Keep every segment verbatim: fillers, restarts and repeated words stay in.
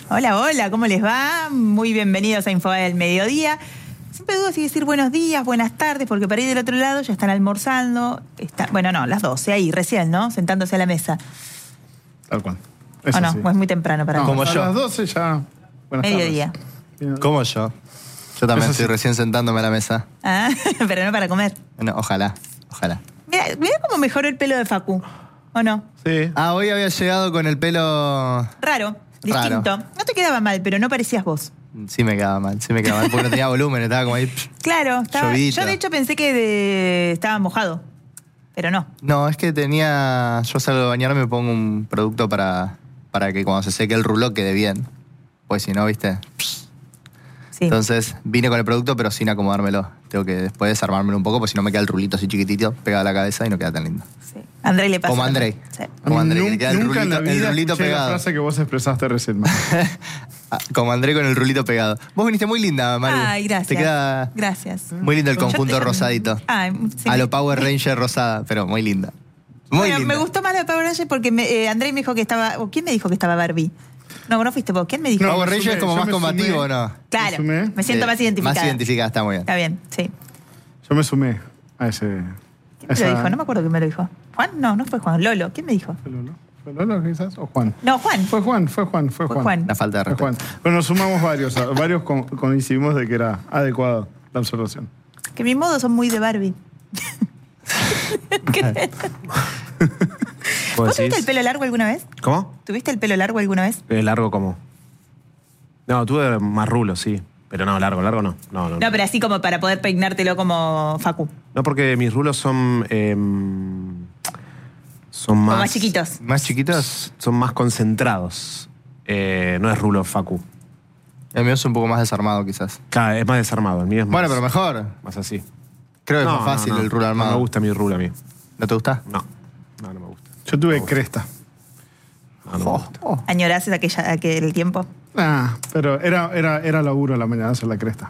Hola, hola, ¿cómo les va? Muy bienvenidos a Infobae del Mediodía. Siempre dudo si decir buenos días, buenas tardes, porque para ir del otro lado ya están almorzando. Está, bueno, no, las doce, ahí, recién, ¿no? Sentándose a la mesa. Tal cual. ¿O no? Sí. ¿O es muy temprano para no, mí? Como yo. A las doce ya. Buenas Mediodía. tardes. Como yo. Yo también estoy sí. recién sentándome a la mesa. Ah, pero no para comer. Bueno, ojalá, ojalá. Mira, mira cómo mejoró el pelo de Facu, ¿o no? Sí. Ah, hoy había llegado con el pelo... Raro, distinto. Raro. No te quedaba mal, pero no parecías vos. Sí me quedaba mal, sí me quedaba mal, porque no tenía volumen, estaba como ahí... Claro, estaba, yo de hecho pensé que de, estaba mojado, pero no. No, es que tenía... Yo salgo de bañar, me pongo un producto para, para que cuando se seque el rulo quede bien. Pues si no, ¿viste? Sí. Entonces vine con el producto, pero sin acomodármelo. Tengo que después desarmármelo un poco, porque si no me queda el rulito así chiquitito, pegado a la cabeza y no queda tan lindo. Sí. Andrei le pasa. Como Andrei. Sí. Como Andrei, que queda el Nunca rulito, en la vida el rulito pegado. La frase que vos expresaste recién. Como Andrei con el rulito pegado. Vos viniste muy linda, Maru. Ay, gracias. Te queda gracias. Muy lindo el conjunto te... rosadito. Ay, sí, a lo Power Ranger rosada, pero muy linda. Muy bueno, linda. Me gustó más la Power Ranger porque me, eh, Andrei me dijo que estaba... ¿O quién me dijo que estaba Barbie? No, no fuiste vos. ¿Quién me dijo? No, Power Ranger es como más combativo, ¿o no? Claro, me, me siento sí, más identificada. Más identificada, está muy bien. Está bien, sí. Yo me sumé a ese... ¿Quién me esa... lo dijo? No me acuerdo quién me lo dijo. ¿Juan? No, no fue Juan. Lolo. ¿Quién me dijo? ¿Fue Lolo? ¿Fue Lolo quizás? ¿O Juan? No, Juan. Fue Juan, fue Juan, fue, fue Juan. Juan. La falta de respeto. Juan. Pero nos sumamos varios. Varios coincidimos de que era adecuado la observación. Que mis modos son muy de Barbie. ¿Vos tuviste el pelo largo alguna vez? ¿Cómo? ¿Tuviste el pelo largo alguna vez? ¿Pelo largo cómo? No, tuve más rulos, sí. Pero no, largo, largo no. No, no, no, no. Pero así como para poder peinártelo como Facu. No, porque mis rulos son... Eh, son más... O más chiquitos. ¿Más chiquitos? Son más concentrados. Eh, no es rulo Facu. El mío es un poco más desarmado, quizás. Claro, es más desarmado. El mío es más... Bueno, pero mejor. Más así. Creo que no, es más fácil no, no. el rulo armado. No me gusta mi rulo a mí. ¿No te gusta? No. No, no me gusta. Yo tuve no cresta. No, no me gusta. Oh, oh. ¿Añorás aquella, aquel tiempo? Ah, pero era, era, era laburo a la mañana hacer la cresta.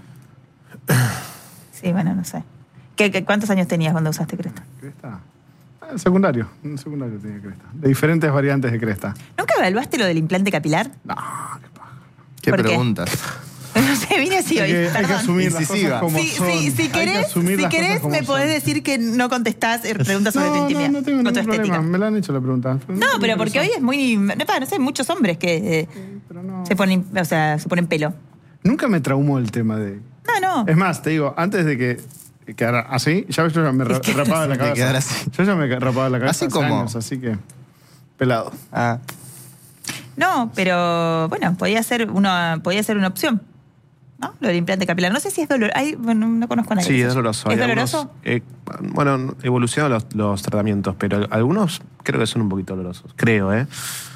Sí, bueno, no sé. ¿Qué, qué, ¿Cuántos años tenías cuando usaste cresta? ¿Cresta? En secundario. En secundario tenía cresta. De diferentes variantes de cresta. ¿Nunca evaluaste lo del implante capilar? No, qué paja. ¿Qué preguntas? No sé, vine así hoy. Hay que, hay que asumir las cosas como sí, son. Sí, si querés, si querés me son. podés decir que no contestás preguntas sobre no, tu intimidad. No, no tengo ningún problema. Estética. Me la han hecho la pregunta. No, no pero porque hoy es muy... No, no sé, muchos hombres que eh, sí, no. se ponen, o sea, se ponen pelo. Nunca me traumó el tema de... No, no. Es más, te digo, antes de que quedara así, ya yo ya me ra rapaba la cabeza. Así. Yo ya me rapaba la cabeza así hace como años, así que... Pelado. Ah. No, pero bueno, podía ser una, podía ser una opción. ¿No? Lo del implante capilar. No sé si es doloroso. Bueno, no conozco a nadie. Sí, es doloroso. ¿Es Hay doloroso? Algunos, eh, bueno, evolucionan los, los tratamientos, pero algunos creo que son un poquito dolorosos. Creo, ¿eh?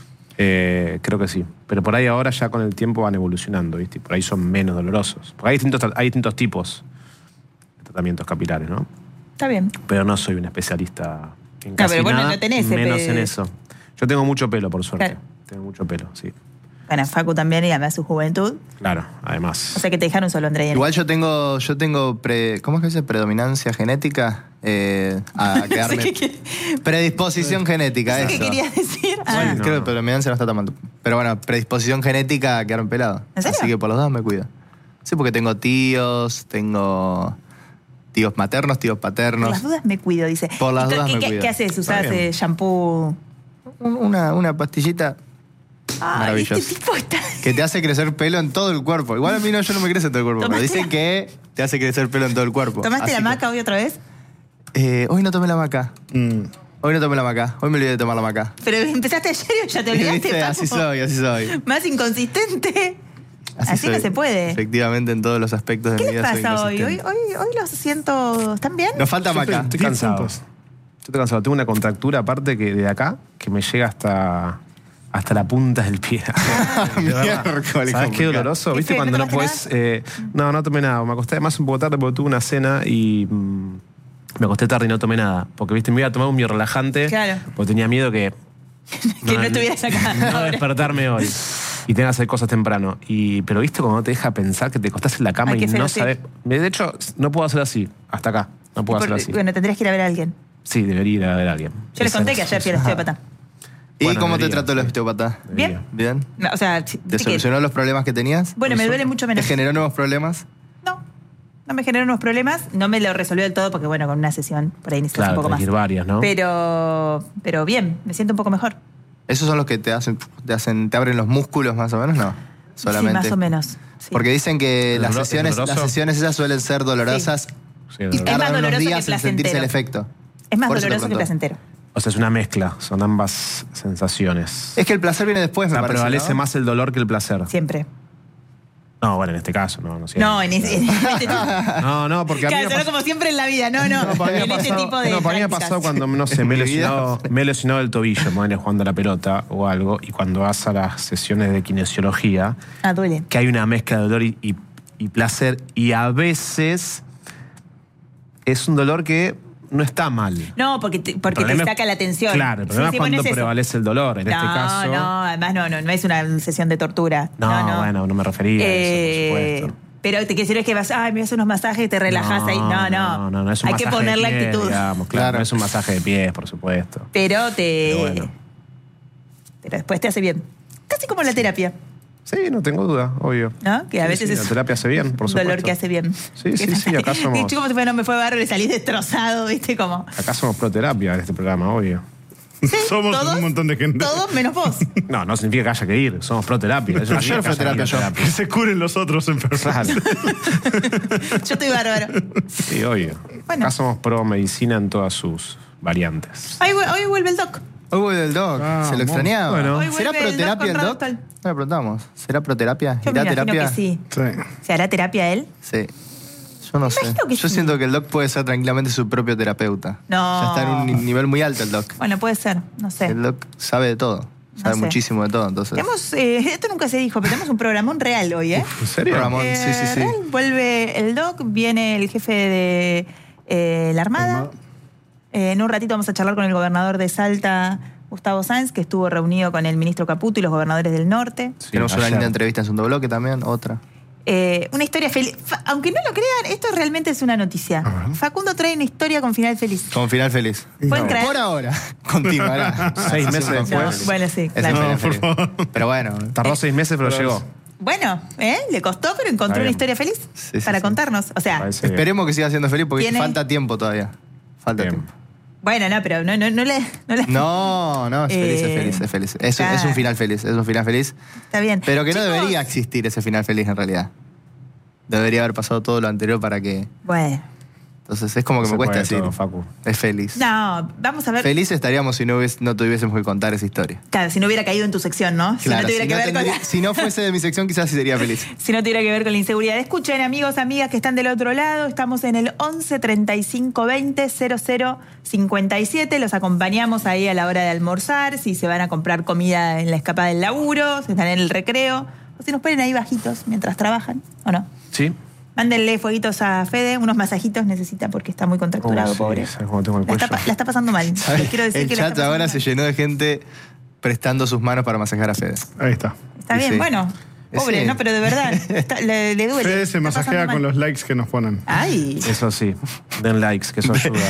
eh creo que sí. Pero por ahí ahora ya con el tiempo van evolucionando, ¿viste? Por ahí son menos dolorosos. Porque hay distintos, hay distintos tipos de tratamientos capilares, ¿no? Está bien. Pero no soy un especialista en no, casi pero bueno, nada, no tenés menos ese... en eso. Yo tengo mucho pelo, por suerte. Claro. Tengo mucho pelo, sí. Bueno, Facu también, y además su juventud. Claro, además. O sea que te dejaron solo, Andrei. Igual yo tengo, yo tengo pre, ¿cómo es que dice? Predominancia genética. Eh, a quedarme. no sé qué, predisposición genética, no sé eso. ¿Qué querías decir? Sí, Ah. no, creo que predominancia no está tan mal. Pero bueno, predisposición genética a quedarme pelado. ¿En serio? Así que por los dos me cuido. Sí, porque tengo tíos, tengo tíos maternos, tíos paternos. Por las dudas me cuido, dice. Por las dudas ¿Qué, me qué, cuido. ¿Qué haces? ¿Usás eh, shampoo? Una, una pastillita. Ay, maravilloso. este tipo está... Que te hace crecer pelo en todo el cuerpo. Igual a mí no, yo no me crece en todo el cuerpo. Pero dicen la... que te hace crecer pelo en todo el cuerpo. ¿Tomaste Así la que... maca hoy otra vez? Eh, hoy no tomé la maca. Mm. Hoy no tomé la maca. Hoy me olvidé de tomar la maca. Pero empezaste ayer y ya te olvidaste. ¿Viste? Así soy, así soy. Más inconsistente. Así, así soy. No se puede. Efectivamente, en todos los aspectos de ¿Qué mi vida. ¿Qué les pasa soy hoy? Hoy, hoy? Hoy los siento... ¿Están bien? Nos falta Yo maca. Estoy, estoy cansado. Yo estoy cansado. Tengo una contractura aparte que de acá que me llega hasta... hasta la punta del pie. ¿Sabes qué doloroso? ¿Viste cuando no puedes? Eh, no, no tomé nada. Me acosté además un poco tarde porque tuve una cena y mmm, me acosté tarde y no tomé nada. Porque, viste, me iba a tomar un biorrelajante. Claro. Porque tenía miedo que... que no, no estuvieras acá. No ahora. despertarme hoy. Y tengas que hacer cosas temprano. Y, pero, viste, cuando no te deja pensar que te acostás en la cama. Ay, y no feo, sabes... Sí. De hecho, no puedo hacer así. Hasta acá. No puedo por, hacer así. Bueno, tendrías que ir a ver a alguien. Sí, debería ir a ver a alguien. Yo les conté que ayer fui al osteópata. ¿Y Bueno, cómo te debería, trató el sí. osteópata? Bien. ¿Bien? No, o sea, ¿Te sí que- solucionó los problemas que tenías? Bueno, me duele mucho menos. ¿Te generó nuevos problemas? No, no me generó unos problemas. No me lo resolvió del todo porque, bueno, con una sesión por ahí necesitas Claro, un poco tenés más. que ir varias, ¿no? Pero, pero bien, me siento un poco mejor. ¿Esos son los que te hacen, te hacen, te abren los músculos más o menos? No. Solamente. Sí, más o menos. Sí. Porque dicen que ¿Es las dolor- es sesiones, las doloroso? sesiones esas suelen ser dolorosas Sí, y doloroso. Es más tardan unos doloroso que días en sentirse el placentero. efecto. Es más Por eso te doloroso que pregunto. placentero. O sea, es una mezcla, son ambas sensaciones. Es que el placer viene después, O sea, me parece, prevalece ¿no? más el dolor que el placer. Siempre. No, bueno, en este caso, no, no sé. No, en, ese, en este tipo. No, no, porque a mí me Claro, ha solo pasado- como siempre en la vida. No, no. No, para mí me en ha este pasado- tipo de. no, para mí me ha prácticas. pasado cuando, no sé, me he En mi vida. lesionado, me he lesionado el tobillo, me venía jugando a la pelota o algo, y cuando vas a las sesiones de kinesiología, Ah, duele. que hay una mezcla de dolor y, y- y placer, y a veces es un dolor que no está mal. No, porque te, porque El te problema es- saca la atención. Claro, el problema Sí, sí, es bueno, cuando es eso. prevalece el dolor. En no, este caso. no, además no, no, no es una sesión de tortura. No, No, no. bueno, no me refería Eh, a eso, por supuesto. Pero te quiero decir es que vas, ay, me haces unos masajes y te relajás ahí. No, no. No, no, no es un Hay que masaje poner de la pies, actitud. digamos, claro, Claro. no es un masaje de pies, por supuesto. Pero te. Pero bueno. Pero después te hace bien. Casi como la terapia, Sí, no tengo duda, obvio. ¿no? Que a Sí, veces sí, es la terapia hace bien, por un supuesto. dolor que hace bien. Sí, sí, sí, acá somos- Y como si fuera, no me fue barro y salí destrozado, ¿viste? Como. Acá somos pro terapia en este programa, obvio. Somos ¿Todos? un montón de gente. Todos menos vos. No, no significa que haya que ir, somos pro terapia. Eso no Ayer significa fue que haya que ir a terapia yo. Que se curen los otros enfermos. Claro, Yo estoy bárbaro. sí, obvio. Bueno. Acá somos pro medicina en todas sus variantes. Hoy, hoy vuelve el doc. Hoy vuelve el doc, Ah, se lo mo- extrañaba. bueno. Hoy ¿Será vuelve el proterapia doc el con doc? Radostal. No le preguntamos. ¿Será proterapia? Yo me ¿Irá imagino terapia? que sí. Sí. ¿Se hará terapia él? Sí. Yo no sé. imagino que Yo sí. siento que el doc puede ser tranquilamente su propio terapeuta. No. Ya está en un ni- nivel muy alto el doc. Bueno, puede ser, no sé. El doc sabe de todo. Sabe sé. muchísimo de todo, entonces. Tenemos, eh, esto nunca se dijo, pero tenemos un programón real hoy, ¿eh? ¿En serio? Programón, Eh, sí, sí, sí. real. Vuelve el doc, viene el jefe de eh, la Armada. Armada. Eh, en un ratito vamos a charlar con el gobernador de Salta, Gustavo Sáenz, que estuvo reunido con el ministro Caputo y los gobernadores del norte. Sí, Tenemos una ayer. linda entrevista en segundo bloque también, otra. Eh, una historia feliz. Fa- Aunque no lo crean, esto realmente es una noticia. Facundo trae una historia con final feliz. Con final feliz. ¿Pueden creer? Por ahora, continuará. Seis meses Con después. final No, feliz. bueno, sí, Es un claro. final No, por feliz. favor. Pero bueno. Tardó seis meses, pero llegó. Bueno, ¿eh? Le costó, pero encontró Está una bien. historia feliz Sí, sí, para sí. contarnos. O sea, Parece bien. Esperemos que siga siendo feliz porque Tiene- falta tiempo todavía. Falta Bien. tiempo. bueno, no, pero no, no, no le. No le- No, no, es feliz, Eh, es feliz, es feliz. Es, claro. es un final feliz, es un final feliz. Está bien. Pero que no Chicos, debería existir ese final feliz en realidad. Debería haber pasado todo lo anterior para que... Bueno. Entonces es como que Se me cuesta puede decir. todo, Facu. Es feliz. No, vamos a ver. Feliz estaríamos si no, hubies- no tuviésemos que contar esa historia. Claro, si no hubiera caído en tu sección, ¿no? Si no tuviera que ver con tendría- la- si no fuese de mi sección, quizás sí sería feliz. Si no tuviera que ver con la inseguridad. Escuchen, amigos, amigas que están del otro lado. Estamos en el once treinta y cinco veinte cero cero cincuenta y siete. Los acompañamos ahí a la hora de almorzar. Si se van a comprar comida en la escapada del laburo, si están en el recreo. O si nos ponen ahí bajitos mientras trabajan, ¿o no? ¿Sí? Mándenle fueguitos a Fede. Unos masajitos necesita porque está muy contracturado, Oh, sí, pobre. ¿sabes cómo tengo el La está, cuello? pa- la está pasando mal. ¿Sabes? Les quiero decir El que la chat está pasando ahora mal. se llenó de gente prestando sus manos para masajear a Fede. Ahí está. Está Sí, bien, sí. bueno. Pobre, Ese- ¿no? Pero de verdad, está- le, le duele. Fede se Está masajea pasando con mal. los likes que nos ponen. Ay, Eso sí. Den likes, que eso ayuda.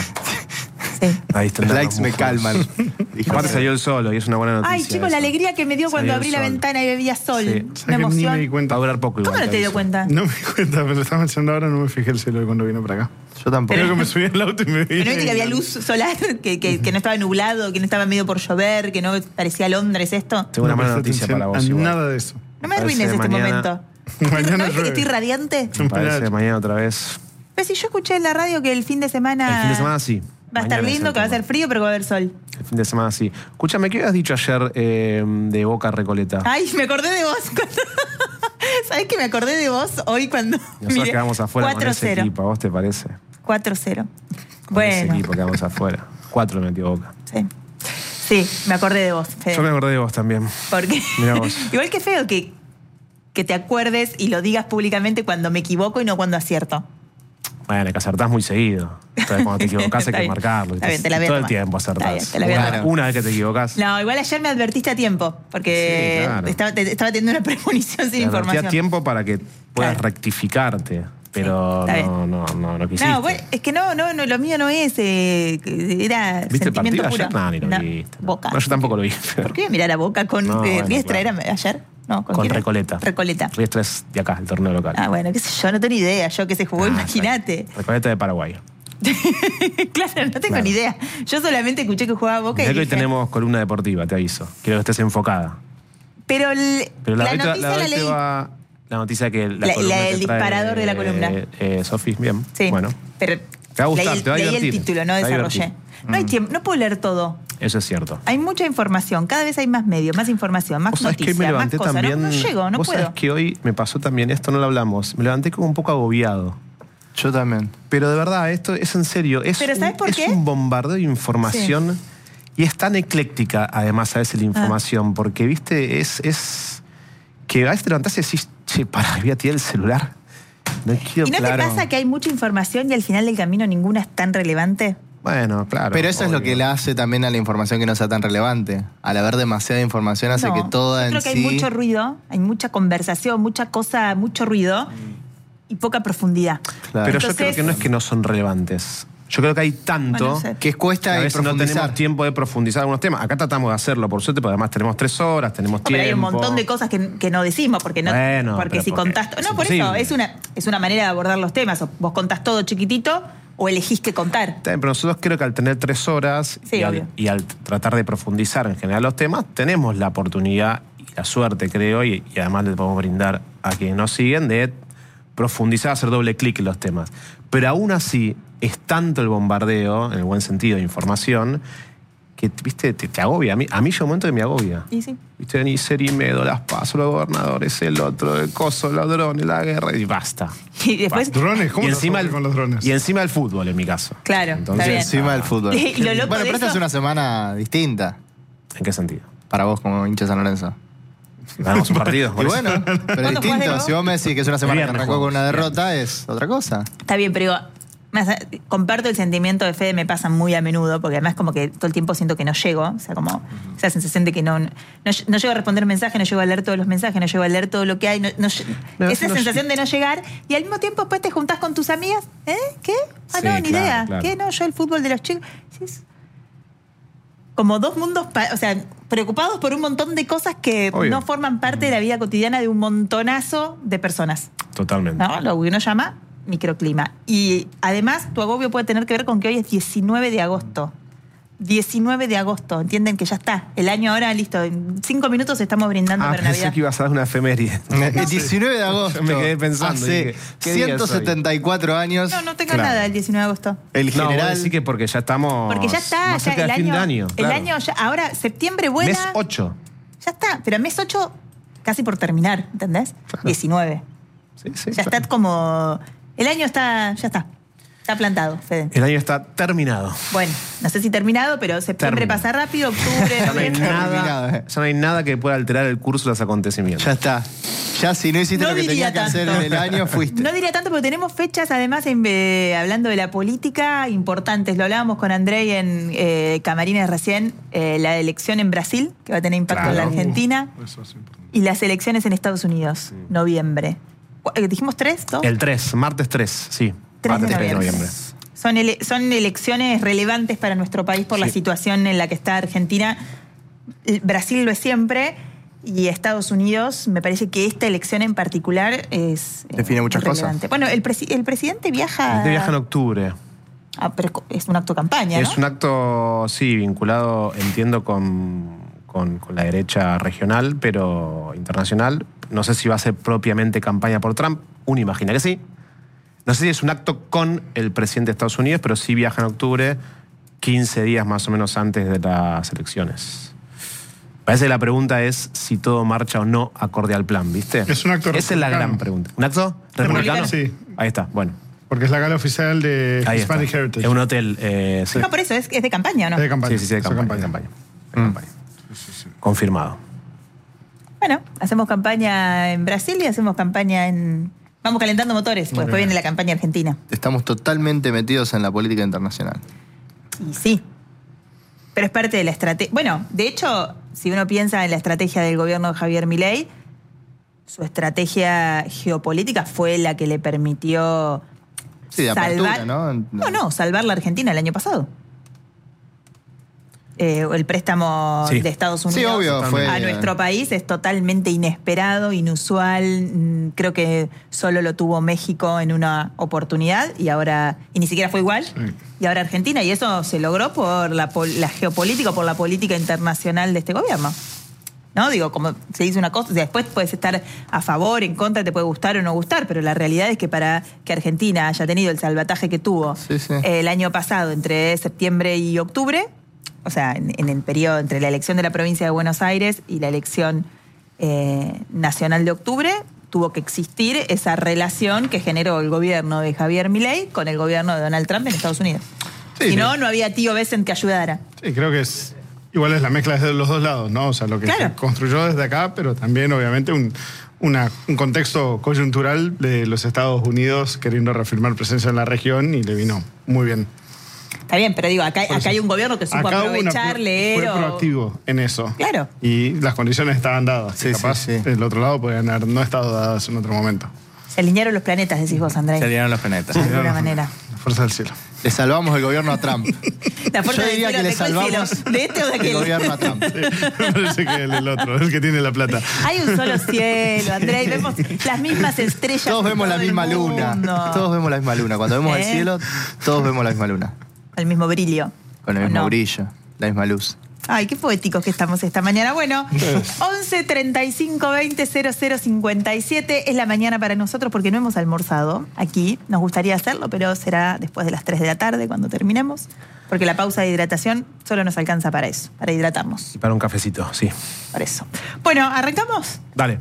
sí. Ahí están Los los likes me músculos. calman. Dijo. Aparte salió el solo y es una buena noticia. Ay, chicos, la eso. alegría que me dio cuando Salió abrí el la sol. ventana y bebía sol. Sí. Una ¿Sabes que ni emoción. me di Va cuenta? a durar poco igual. ¿Cómo no te dio aviso. cuenta? No me di cuenta, pero lo estaba mencionando ahora, no me fijé el celular cuando vine para acá. Yo tampoco. Creo que me subí al auto y me vi. Pero no viste que había luz solar, que, que, que no estaba nublado, que no estaba medio por llover, que no parecía Londres esto. Tengo una No mala presté noticia atención para vos. a igual. nada de eso. No me Parece arruines este mañana- momento. Mañana ¿No viste que llueve. estoy radiante? Me parece que mañana otra vez. Pues si yo escuché en la radio que el fin de semana... El fin de semana sí. Va a estar Mañana es lindo, el que va a tema. ser frío, pero que va a haber sol. El fin de semana sí. Escúchame, ¿qué habías dicho ayer eh, de Boca Recoleta? Ay, me acordé de vos. cuando- ¿Sabés que me acordé de vos hoy cuando... Nosotros miré? quedamos afuera con cuatro ese cero. equipo, ¿a vos te parece? cuatro cero. Con ese Bueno, equipo quedamos afuera. Cuatro metió Boca. sí. Sí, me acordé de vos, Fede. Yo me acordé de vos también. Porque Mirá vos. igual que feo que, que te acuerdes y lo digas públicamente cuando me equivoco y no cuando acierto. Bueno, que acertás muy seguido. Entonces, cuando te equivocás hay Está que bien. marcarlo. Está bien, te la voy a Todo el tomar. tiempo Está acertás. bien, te la voy a una, tomar. una vez que te equivocás. No, igual ayer me advertiste a tiempo, porque Sí, claro. estaba, te- estaba teniendo una premonición sin te advertí información. a tiempo para que puedas Claro. rectificarte. pero sí, no, no, no, no quisiste. No, bueno, es que no, no, no, lo mío no es, eh, era ¿Viste sentimiento el partido puro. ayer? No, ni lo No, viste. Boca. No, yo tampoco lo vi. ¿Por qué mirar a Boca con No, eh, bueno, Riestra? claro. ¿Era ayer? No, ¿con, Con quién era? Recoleta. Recoleta. Riestra es de acá, el torneo local. Ah, bueno, qué sé yo, no tengo ni idea. Yo que se jugó, Ah, imagínate. Recoleta de Paraguay. Claro, no tengo Claro. ni idea. Yo solamente escuché que jugaba Boca Mirá y que hoy dije, tenemos columna deportiva, te aviso. Quiero que estés enfocada. Pero, el- Pero la, la hoy te- noticia la, la, hoy te leí. va- la noticia que la, La- columna la- que el trae, disparador de la columna. Eh, eh, Sofi, bien. Sí. Bueno, Pero Te va a gustar, leí, te va a leí el divertir. título, no Te va a desarrollé. divertir. No hay tiempo, no puedo leer todo. eso es cierto. Hay mucha información, cada vez hay más medios, más información, más Vos sabés que hoy noticias, me más levanté cosas. también. No, no llego, no vos puedo. sabés que hoy me pasó también esto, no lo hablamos. Me levanté como un poco agobiado. Yo también. Pero de verdad, esto es en serio. Es, ¿Pero sabés un, por es qué? un bombardeo de información y es tan ecléctica, además, a veces la información, porque, viste, es, es que a veces te levantás y decís, che, para, voy a tirar el celular. No quiero, ¿Y no claro. te pasa que hay mucha información y al final del camino ninguna es tan relevante? Bueno, claro. Pero eso es lo obvio. que le hace también a la información que no sea tan relevante. Al haber demasiada información hace No, que toda yo en creo que sí... hay mucho ruido, hay mucha conversación, mucha cosa, mucho ruido y poca profundidad. Claro. Pero yo Entonces- creo que no es que no son relevantes. Yo creo que hay tanto Bueno, no sé. que cuesta que a y veces no profundizar. tenemos tiempo de profundizar algunos temas. Acá tratamos de hacerlo, por suerte, porque además tenemos tres horas, tenemos No, tiempo. pero hay un montón de cosas que, que no decimos, porque no, Bueno, porque pero si porque contás. es No, por eso, imposible. es una, es una manera de abordar los temas. O vos contás todo chiquitito o elegís que contar. Está bien, pero nosotros creo que al tener tres horas Sí, y, al, obvio. y al tratar de profundizar en general los temas, tenemos la oportunidad y la suerte, creo, y, y además le podemos brindar a quienes nos siguen, de profundizar, hacer doble clic en los temas. Pero aún así, es tanto el bombardeo, en el buen sentido, de información, que, viste, te, te agobia. A mí, a mí llega un momento que me agobia. Y sí. Viste, ni Serimedo, las pasos, los gobernadores, el otro, el coso, los drones, la guerra, y basta. Y después. ¿Drones? ¿Cómo y te encima vas el, con los drones? Y encima el fútbol, en mi caso. Claro, Entonces, está bien. Encima del fútbol. Y lo loco bueno, de pero esta eso- es una semana distinta ¿En qué sentido? para vos como hincha de San Lorenzo. Ganamos un partido. Y por eso. bueno, pero es ¿Cuándo jugás de distinto. nuevo? Si vos me decís que es una semana que Viernes arrancó con jugamos, una derrota, es otra cosa. Está bien, pero digo, más a- comparto el sentimiento de Fede, me pasa muy a menudo, porque además como que todo el tiempo siento que no llego, o sea, como esa sensación de que no, no, no llego a responder mensajes, no llego a leer todos los mensajes, no llego a leer todo lo que hay, no, no lle- No, esa no sensación de no llegar, y al mismo tiempo después te juntás con tus amigas, ¿eh? ¿Qué? Ah, Sí, no, ni claro, idea. claro. ¿Qué? No, yo el fútbol de los chicos. Sí, es como dos mundos, pa- o sea, preocupados por un montón de cosas que Obvio. no forman parte de la vida cotidiana de un montonazo de personas. Totalmente. ¿No? Lo que uno llama microclima. Y además, tu agobio puede tener que ver con que hoy es diecinueve de agosto. diecinueve de agosto. Entienden que ya está. El año ahora, listo. En cinco minutos estamos brindando Ah, para pensé Navidad. que ibas a dar una efeméride. El diecinueve de agosto. Yo me quedé pensando, Hace dije, ¿qué día es hoy? ciento setenta y cuatro años. No, no tengo Claro. nada el diecinueve de agosto. El No, general. vos decís que porque ya estamos Porque ya está. más Ya cerca el del fin año, de año. el claro. año ya, ahora, septiembre vuela. Mes ocho. Ya está. Pero mes ocho casi por terminar, ¿entendés? Claro. diecinueve. Sí, sí, Ya claro. está como. El año está. Ya está. Está plantado, Fede. El año está terminado. Bueno, no sé si terminado, pero septiembre Termina. pasa rápido, octubre, Ya no hay noviembre. Terminado, nada, eh. ya no hay nada que pueda alterar el curso de los acontecimientos. Ya está. Ya si no hiciste No lo que diría tenías que hacer tanto. en el año, fuiste. No diría tanto porque tenemos fechas, además, en, eh, hablando de la política, importantes. Lo hablábamos con Andrei en eh, Camarines recién, eh, la elección en Brasil, que va a tener impacto en la Claro. Argentina, Eso es importante. y las elecciones en Estados Unidos, noviembre. ¿Cu- eh, ¿Dijimos tres? ¿Dos? El tres, martes tres, sí. tres martes de tres de noviembre. noviembre. Son, ele- son elecciones relevantes para nuestro país por la Sí. situación en la que está Argentina. El- Brasil lo es siempre. Y Estados Unidos, me parece que esta elección en particular es. eh, Define muchas cosas. relevante. Bueno, el, presi- el presidente viaja. Este viaja en octubre. Ah, pero es un acto de campaña, ¿no? Es un acto, sí, vinculado, entiendo, con, con, con la derecha regional, pero internacional. No sé si va a ser propiamente campaña por Trump. Uno imagina que sí. No sé si es un acto con el presidente de Estados Unidos, pero sí viaja en octubre, quince días más o menos antes de las elecciones. Parece que la pregunta es si todo marcha o no acorde al plan, ¿viste? Es un acto Esa es la republicano. gran pregunta. ¿Un acto republicano? Sí. Ahí está, bueno. Porque es la gala oficial de Ahí está. Hispanic Heritage. Es un hotel, eh, sí. No, por eso, es, es de campaña, ¿o no? Es de campaña. Sí, sí, sí, de es campaña. de campaña. De campaña. Confirmado. Bueno, hacemos campaña en Brasil y hacemos campaña en. Vamos calentando motores, pues después viene la campaña argentina. Estamos totalmente metidos en la política internacional. Y sí. Pero es parte de la estrategia. Bueno, de hecho, si uno piensa en la estrategia del gobierno de Javier Milei, su estrategia geopolítica fue la que le permitió sí, de salvar, apertura, ¿no? No, no, salvar la Argentina el año pasado. Eh, el préstamo sí. de Estados Unidos sí, obvio, fue, a nuestro país es totalmente inesperado, inusual. Creo que solo lo tuvo México en una oportunidad y ahora y ni siquiera fue igual. Sí. Y ahora Argentina, y eso se logró por la, la geopolítica, por la política internacional de este gobierno. ¿No? Digo, como se dice una cosa, después puedes estar a favor, en contra, te puede gustar o no gustar, pero la realidad es que para que Argentina haya tenido el salvataje que tuvo sí, sí. Eh, el año pasado entre septiembre y octubre, o sea, en, en el periodo entre la elección de la provincia de Buenos Aires y la elección eh, nacional de octubre, tuvo que existir esa relación que generó el gobierno de Javier Milei con el gobierno de Donald Trump en Estados Unidos. Sí, si sí. no, no había tío Bessent que ayudara. Sí, creo que es igual es la mezcla desde los dos lados, ¿no? O sea, lo que claro. se construyó desde acá, pero también obviamente un, una, un contexto coyuntural de los Estados Unidos queriendo reafirmar presencia en la región y le vino muy bien. Está bien, pero digo, acá, acá hay un gobierno que supo acá aprovechar, una, leer fue o... proactivo en eso. Claro. Y las condiciones estaban dadas. Sí, capaz sí, sí. del otro lado podían haber no estado dadas en otro momento. Se alinearon los planetas, decís vos, Andrés. Se alinearon los planetas. De alguna manera. La fuerza del cielo. Le salvamos el gobierno a Trump. La fuerza Yo diría del cielo, que le ¿de cuál salvamos cielo? ¿De este o de aquel? El gobierno a Trump. Sí, me parece que el, el otro, el que tiene la plata. Hay un solo cielo, Andrés, y vemos las mismas estrellas. Todos vemos la misma luna. Todos vemos la misma luna. Cuando vemos ¿Eh? el cielo, todos vemos la misma luna. El mismo brillo. Con el mismo no? brillo, la misma luz. Ay, qué poéticos que estamos esta mañana. Bueno, once treinta y cinco veinte cero cero cincuenta y siete es la mañana para nosotros porque no hemos almorzado aquí. Nos gustaría hacerlo, pero será después de las tres de la tarde cuando terminemos. Porque la pausa de hidratación solo nos alcanza para eso, para hidratarnos. Y para un cafecito, sí. Para eso. Bueno, ¿arrancamos? Dale.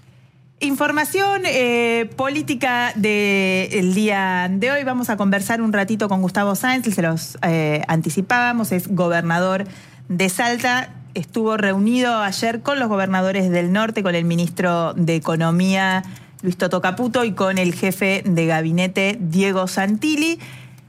Información eh, política del día de hoy. Vamos a conversar un ratito con Gustavo Sáenz, se los eh, anticipábamos, es gobernador de Salta. Estuvo reunido ayer con los gobernadores del norte, con el ministro de Economía, Luis Toto Caputo, y con el jefe de gabinete, Diego Santilli,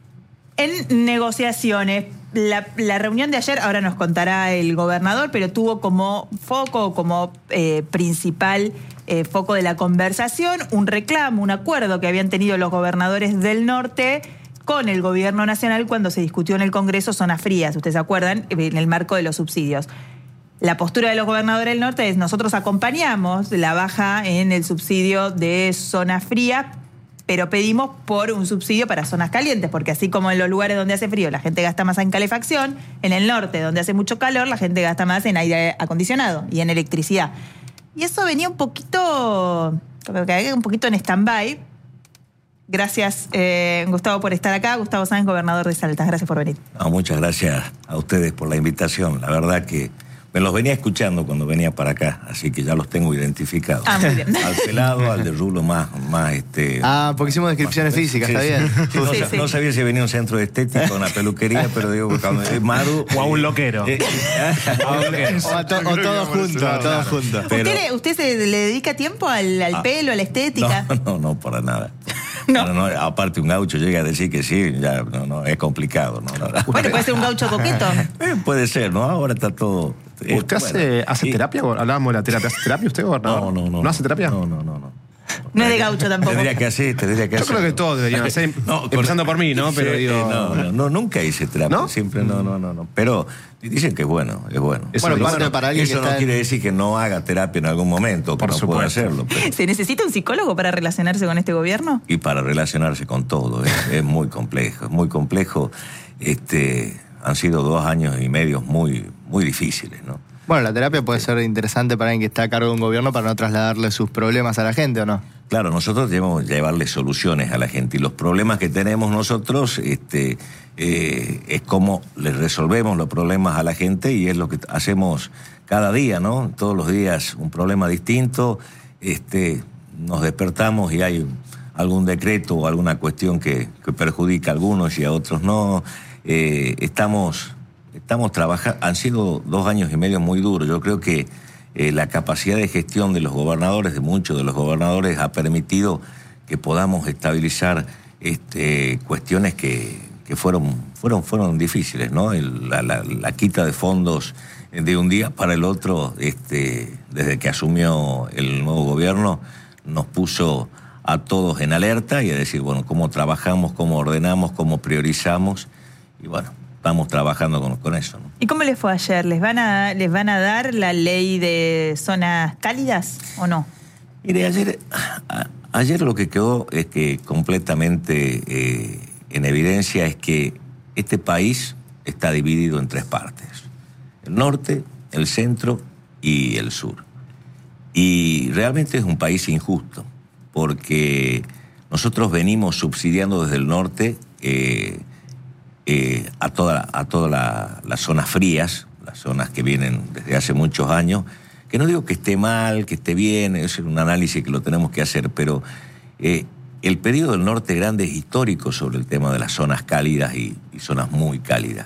en negociaciones. La, la reunión de ayer, ahora nos contará el gobernador, pero tuvo como foco, como eh, principal eh, foco de la conversación, un reclamo, un acuerdo que habían tenido los gobernadores del norte con el gobierno nacional cuando se discutió en el Congreso zonas frías, ustedes se acuerdan, en el marco de los subsidios. La postura de los gobernadores del norte es: nosotros acompañamos la baja en el subsidio de zonas frías, pero pedimos por un subsidio para zonas calientes, porque así como en los lugares donde hace frío la gente gasta más en calefacción, en el norte donde hace mucho calor la gente gasta más en aire acondicionado y en electricidad. Y eso venía un poquito, un poquito en stand-by. Gracias, eh, Gustavo, por estar acá. Gustavo Sáenz, gobernador de Salta. Gracias por venir. No, muchas gracias a ustedes por la invitación. La verdad que me los venía escuchando cuando venía para acá, así que ya los tengo identificados. Ah, muy bien. Al pelado, al de rulo más, más este. Ah, porque hicimos descripciones más, físicas, sí, está sí. bien. Sí, no, Sí, sa- sí. no sabía si venía un centro de estética o una peluquería, pero digo, cuando es Maru. O a un loquero. Eh, A un loquero. O, a to- o todos juntos, todos juntos. Pero- ¿Usted, le, ¿Usted se le dedica tiempo al, al Ah. pelo, a la estética? No, no, no, para nada. No. No, no, aparte un gaucho llega a decir que sí, ya no, no, es complicado, ¿no? No, no. Bueno, puede ser un gaucho coqueto. Eh, puede ser, ¿no? Ahora está todo. eh, ¿Usted hace, bueno, hace y- terapia? Hablábamos de la terapia. ¿Hace terapia usted, gobernador? No, no, no. ¿No hace terapia? No, no, no, no. No es de gaucho tampoco. Tendría que hacer, tendría que Yo hacer. creo que todos deberían hacer, empezando por mí, ¿no? Pero Sí, digo... no, no, no, nunca hice terapia. ¿No? Siempre, no, no, no, no. Pero dicen que es bueno, es bueno. Eso Bueno, dice. aparte para alguien Eso que no está quiere en- decir que no haga terapia en algún momento, que Por no pueda supuesto. hacerlo. pero- ¿Se necesita un psicólogo para relacionarse con este gobierno? y para relacionarse con todo. Es, es muy complejo, es muy complejo. Este, han sido dos años y medio muy, muy difíciles, ¿no? Bueno, la terapia puede ser interesante para alguien que está a cargo de un gobierno para no trasladarle sus problemas a la gente, ¿o no? Claro, nosotros debemos llevarle soluciones a la gente y los problemas que tenemos nosotros este, eh, es cómo les resolvemos los problemas a la gente y es lo que hacemos cada día, ¿no? Todos los días un problema distinto, este, nos despertamos y hay algún decreto o alguna cuestión que, que perjudica a algunos y a otros no. Eh, estamos, estamos trabajando, han sido dos años y medio muy duros. Yo creo que Eh, la capacidad de gestión de los gobernadores, de muchos de los gobernadores, ha permitido que podamos estabilizar este, cuestiones que, que fueron, fueron, fueron difíciles, ¿no? El, la, la, la quita de fondos de un día para el otro este, desde que asumió el nuevo gobierno, nos puso a todos en alerta y a decir, bueno, cómo trabajamos, cómo ordenamos, cómo priorizamos, y bueno, estamos trabajando con, con eso, ¿no? ¿Y cómo les fue ayer? ¿Les van a, les van a dar la ley de zonas cálidas o no? Mire, ayer, a, ayer lo que quedó es que completamente eh, en evidencia es que este país está dividido en tres partes: el norte, el centro y el sur. Y realmente es un país injusto, porque nosotros venimos subsidiando desde el norte eh, eh, a todas a toda la, las zonas frías, las zonas que vienen desde hace muchos años, que no digo que esté mal, que esté bien, es un análisis que lo tenemos que hacer, pero eh, el periodo del norte grande es histórico sobre el tema de las zonas cálidas y, y zonas muy cálidas.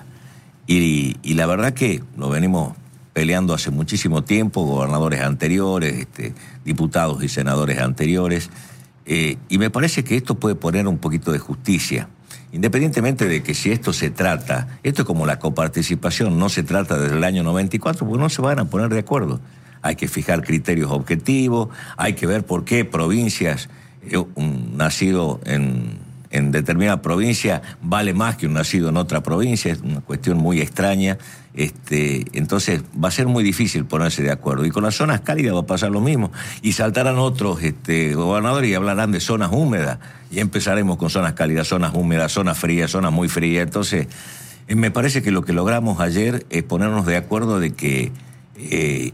Y, y la verdad que lo venimos peleando hace muchísimo tiempo, gobernadores anteriores, este, diputados y senadores anteriores, eh, y me parece que esto puede poner un poquito de justicia, independientemente de que si esto se trata, esto es como la coparticipación, no se trata desde el año noventa y cuatro, porque no se van a poner de acuerdo. Hay que fijar criterios objetivos, hay que ver por qué provincias, eh, un nacido en... en determinada provincia vale más que un nacido en otra provincia, es una cuestión muy extraña, este, entonces va a ser muy difícil ponerse de acuerdo. Y con las zonas cálidas va a pasar lo mismo, y saltarán otros este, gobernadores y hablarán de zonas húmedas, y empezaremos con zonas cálidas, zonas húmedas, zonas frías, zonas muy frías. Entonces, eh, me parece que lo que logramos ayer es ponernos de acuerdo de que, eh,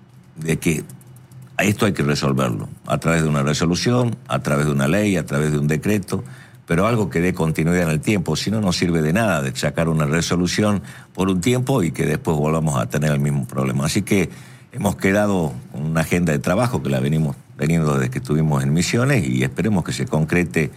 de que esto hay que resolverlo, a través de una resolución, a través de una ley, a través de un decreto, pero algo que dé continuidad en el tiempo, si no, no sirve de nada de sacar una resolución por un tiempo y que después volvamos a tener el mismo problema. Así que hemos quedado con una agenda de trabajo que la venimos teniendo desde que estuvimos en Misiones y esperemos que se concrete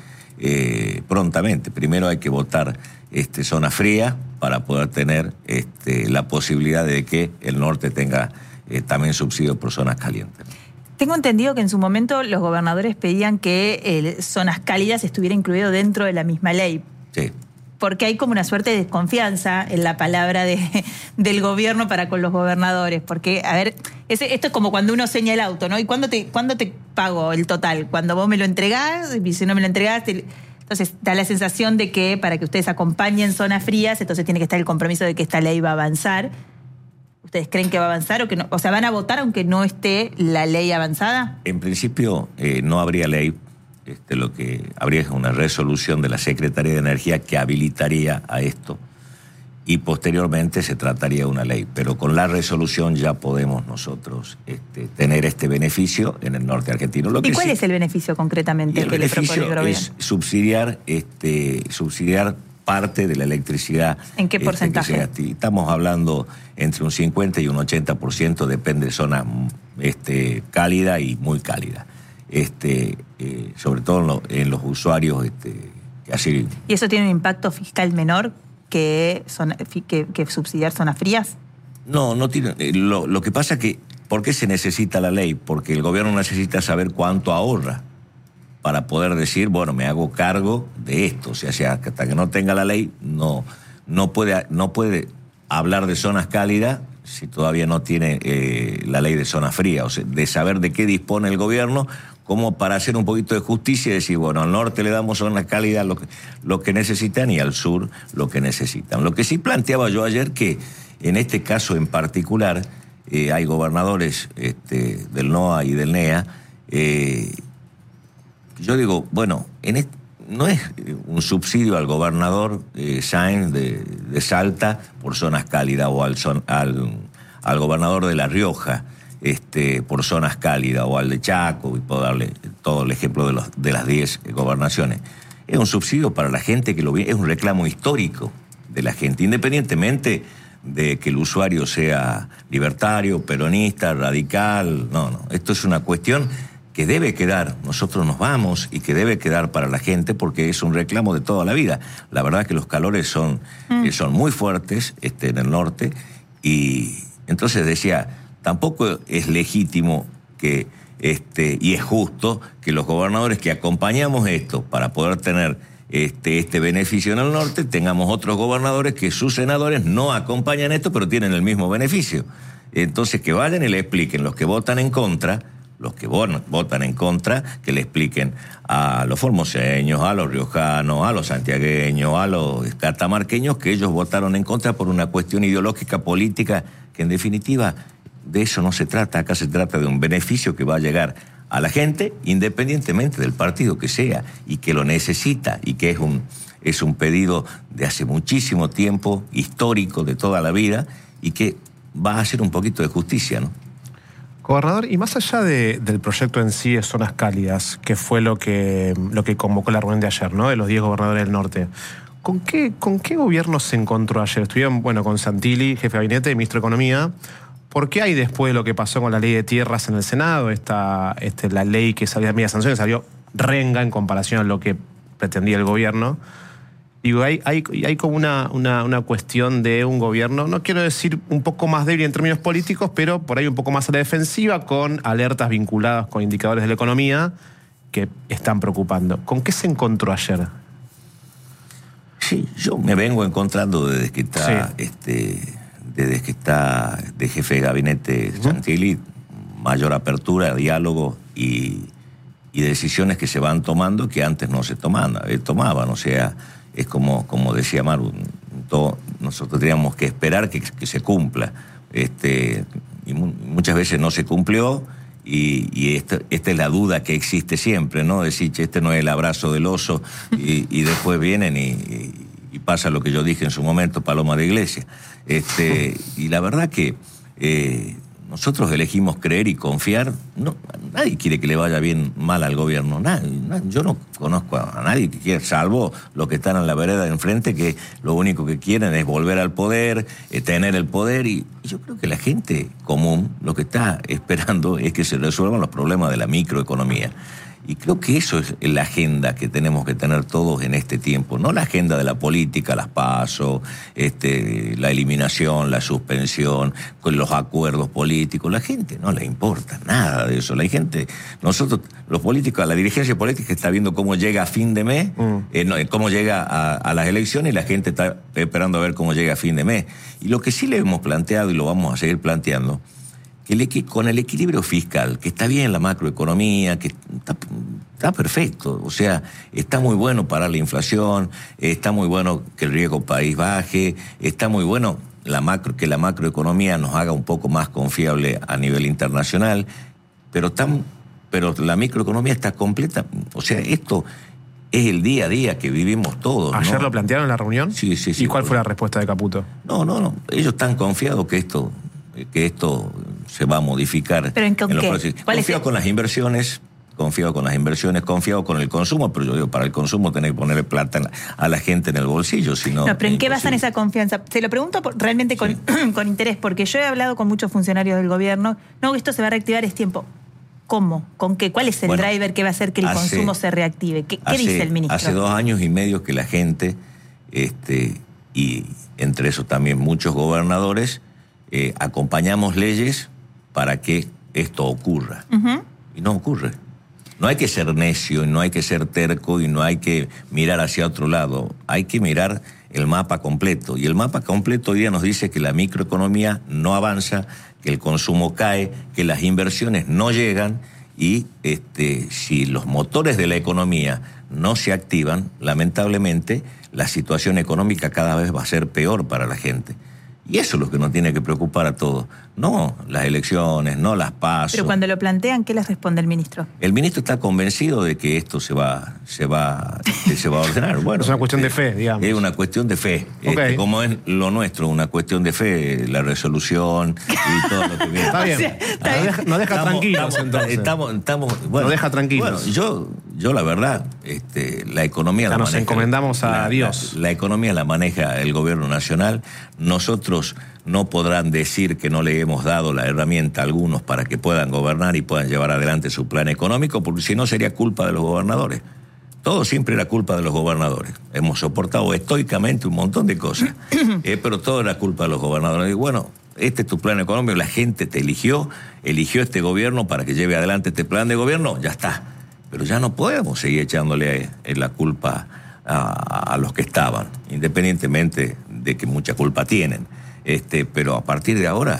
eh, prontamente. Primero hay que votar este, zona fría para poder tener este, la posibilidad de que el norte tenga eh, también subsidio por zonas calientes. Tengo entendido que en su momento los gobernadores pedían que eh, zonas cálidas estuviera incluido dentro de la misma ley. Sí. Porque hay como una suerte de desconfianza en la palabra de, del gobierno para con los gobernadores. Porque, a ver, ese, esto es como cuando uno seña el auto, ¿no? ¿Y cuándo te, cuándo te pago el total? Cuando vos me lo entregás, y si no me lo entregás... Te... Entonces da la sensación de que para que ustedes acompañen zonas frías, entonces tiene que estar el compromiso de que esta ley va a avanzar. ¿Ustedes creen que va a avanzar o que no? O sea, ¿van a votar aunque no esté la ley avanzada? En principio eh, no habría ley. Este, lo que habría es una resolución de la Secretaría de Energía que habilitaría a esto y posteriormente se trataría de una ley. Pero con la resolución ya podemos nosotros este, tener este beneficio en el norte argentino. Lo ¿Y que cuál sí, es el beneficio concretamente el que beneficio le propone el gobierno? Es subsidiar, este, subsidiar parte de la electricidad. ¿En qué porcentaje? Este, que se, estamos hablando entre un cincuenta y un ochenta por ciento, depende de zona este, cálida y muy cálida. Este, eh, sobre todo en, lo, en los usuarios este, que así... ¿Y eso tiene un impacto fiscal menor que, son, que, que subsidiar zonas frías? No, no tiene... Lo, lo que pasa es que, ¿por qué se necesita la ley? Porque el gobierno necesita saber cuánto ahorra para poder decir, bueno, me hago cargo de esto. O sea, si hasta que no tenga la ley, no, no, puede, no puede hablar de zonas cálidas si todavía no tiene eh, la ley de zona fría. O sea, de saber de qué dispone el gobierno, como para hacer un poquito de justicia y decir, bueno, al norte le damos zonas cálidas lo que, lo que necesitan y al sur lo que necesitan. Lo que sí planteaba yo ayer, que en este caso en particular eh, hay gobernadores este, del N O A y del N E A, eh, yo digo, bueno, en este, no es un subsidio al gobernador eh, Sáenz de, de Salta por zonas cálidas o al, son, al, al gobernador de La Rioja este, por zonas cálidas o al de Chaco, y puedo darle todo el ejemplo de, los, de las diez gobernaciones. Es un subsidio para la gente que lo viene, es un reclamo histórico de la gente, independientemente de que el usuario sea libertario, peronista, radical. No, no, esto es una cuestión que debe quedar, nosotros nos vamos, y que debe quedar para la gente porque es un reclamo de toda la vida. La verdad que los calores son, mm. eh, son muy fuertes este, en el norte, y entonces decía, tampoco es legítimo que, este, y es justo que los gobernadores que acompañamos esto para poder tener este, este beneficio en el norte, tengamos otros gobernadores que sus senadores no acompañan esto, pero tienen el mismo beneficio. Entonces, que vayan y le expliquen los que votan en contra, los que votan en contra, que le expliquen a los formoseños, a los riojanos, a los santiagueños, a los catamarqueños, que ellos votaron en contra por una cuestión ideológica, política, que en definitiva de eso no se trata. Acá se trata de un beneficio que va a llegar a la gente, independientemente del partido que sea, y que lo necesita, y que es un, es un pedido de hace muchísimo tiempo, histórico, de toda la vida, y que va a hacer un poquito de justicia, ¿no? Gobernador, y más allá de, del proyecto en sí de Zonas Cálidas, que fue lo que, lo que convocó la reunión de ayer, ¿no?, de los diez gobernadores del norte, ¿con qué, con qué gobierno se encontró ayer? Estuvieron, bueno, con Santilli, jefe de gabinete, ministro de Economía. ¿Por qué hay, después de lo que pasó con la ley de tierras en el Senado, esta, este, la ley que salía, media sanción, salió renga en comparación a lo que pretendía el gobierno? Digo, hay, hay, hay como una, una, una cuestión de un gobierno, no quiero decir un poco más débil en términos políticos, pero por ahí un poco más a la defensiva, con alertas vinculadas con indicadores de la economía que están preocupando. ¿Con qué se encontró ayer? Sí, yo me vengo encontrando desde que está, sí. este, desde que está de jefe de gabinete uh-huh. Santilli, mayor apertura, diálogo y, y decisiones que se van tomando que antes no se tomaban, eh, tomaban, o sea, es como, como decía Maru, todo, nosotros teníamos que esperar que, que se cumpla. Este, y mu- muchas veces no se cumplió, y, y esta, esta es la duda que existe siempre, ¿no? Decir, che, este no es el abrazo del oso, y, y después vienen y, y, y pasa lo que yo dije en su momento, paloma de iglesia. Este, y la verdad que eh, nosotros elegimos creer y confiar. No, nadie quiere que le vaya bien mal al gobierno. Nadie, nadie, yo no conozco a nadie que quiera, salvo los que están en la vereda de enfrente, que lo único que quieren es volver al poder, eh, tener el poder. Y, y yo creo que la gente común lo que está esperando es que se resuelvan los problemas de la microeconomía. Y creo que eso es la agenda que tenemos que tener todos en este tiempo, no la agenda de la política, las PASO, este, la eliminación, la suspensión, con los acuerdos políticos. La gente no le importa nada de eso. La gente, nosotros, los políticos, la dirigencia política está viendo cómo llega a fin de mes, mm. eh, no, cómo llega a, a las elecciones, y la gente está esperando a ver cómo llega a fin de mes. Y lo que sí le hemos planteado, y lo vamos a seguir planteando, que con el equilibrio fiscal, que está bien la macroeconomía, que está, está perfecto, o sea, está muy bueno parar la inflación, está muy bueno que el riesgo país baje, está muy bueno la macro, que la macroeconomía nos haga un poco más confiable a nivel internacional, pero, tan, pero la microeconomía está completa, o sea, esto es el día a día que vivimos todos. ¿Ayer ¿no? lo plantearon en la reunión? Sí, sí, sí. ¿Y cuál fue la respuesta de Caputo? No, no, no, ellos están confiados que esto, que esto se va a modificar. ¿Pero en, con en los qué? próximos. ¿Cuál Confiado es? con las inversiones, confiado con las inversiones, confiado con el consumo, pero yo digo, para el consumo tenés que ponerle plata a la gente en el bolsillo, si no... No, pero ¿en qué imposible. basan esa confianza? Se lo pregunto por, realmente con, sí. con interés, porque yo he hablado con muchos funcionarios del gobierno. No, esto se va a reactivar, es tiempo. ¿Cómo? ¿Con qué? ¿Cuál es el bueno, driver que va a hacer que el hace, consumo se reactive? ¿Qué, hace, qué dice el ministro? Hace dos años y medio que la gente, este, y entre eso también muchos gobernadores, eh, acompañamos leyes para que esto ocurra. Uh-huh. Y no ocurre. No hay que ser necio, y no hay que ser terco, y no hay que mirar hacia otro lado. Hay que mirar el mapa completo. Y el mapa completo hoy día nos dice que la microeconomía no avanza, que el consumo cae, que las inversiones no llegan, y este, si los motores de la economía no se activan, lamentablemente la situación económica cada vez va a ser peor para la gente. Y eso es lo que nos tiene que preocupar a todos. No las elecciones, no las PASO. Pero cuando lo plantean, ¿qué les responde el ministro? El ministro está convencido de que esto se va, se va, que se va a ordenar. Bueno, es una cuestión de fe, digamos. Es una cuestión de fe. Okay. Este, como es lo nuestro, una cuestión de fe, la resolución y todo lo que viene. Está bien. Está bien. No deja, no deja estamos, tranquilos, estamos, entonces. Estamos, estamos, bueno, no deja tranquilos. Bueno, yo, yo la verdad, este, la economía ya la nos maneja... Nos encomendamos a la, Dios. La, la economía la maneja el gobierno nacional. Nosotros no podrán decir que no le hemos dado la herramienta a algunos para que puedan gobernar y puedan llevar adelante su plan económico, porque si no sería culpa de los gobernadores. Todo siempre era culpa de los gobernadores. Hemos soportado estoicamente un montón de cosas, eh, pero todo era culpa de los gobernadores. Y bueno, este es tu plan económico, la gente te eligió, eligió este gobierno para que lleve adelante este plan de gobierno, ya está. Pero ya no podemos seguir echándole la culpa a, a los que estaban, independientemente de que mucha culpa tienen. Este, pero a partir de ahora,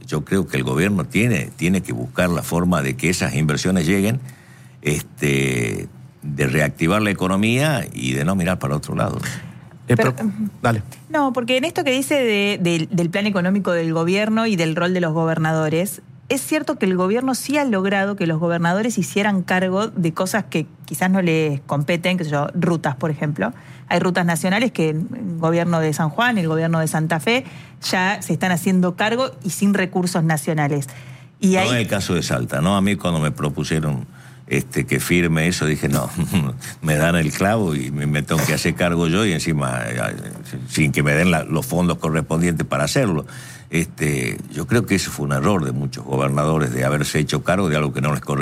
yo creo que el gobierno tiene, tiene que buscar la forma de que esas inversiones lleguen, este, de reactivar la economía y de no mirar para otro lado. Pero, dale. No, porque en esto que dice de, de, del plan económico del gobierno y del rol de los gobernadores, es cierto que el gobierno sí ha logrado que los gobernadores hicieran cargo de cosas que quizás no les competen, que sé yo, rutas, por ejemplo. Hay rutas nacionales que el gobierno de San Juan, el gobierno de Santa Fe, ya se están haciendo cargo y sin recursos nacionales. Y no hay... en el caso de Salta, ¿no? A mí cuando me propusieron este, que firme eso, dije, no, me dan el clavo y me tengo que hacer cargo yo y encima sin que me den la, los fondos correspondientes para hacerlo. Este, yo creo que ese fue un error de muchos gobernadores de haberse hecho cargo de algo que no les corresponde.